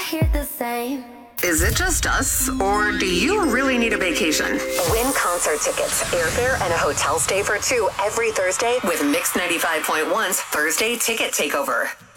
hear the same. Is it just us, or do you really need a vacation? Win concert tickets, airfare, and a hotel stay for two every Thursday with Mix 95.1's Thursday Ticket Takeover.